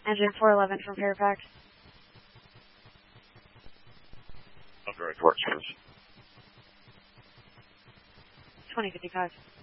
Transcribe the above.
Engine 411 from Fairfax. Direct work service. 2055.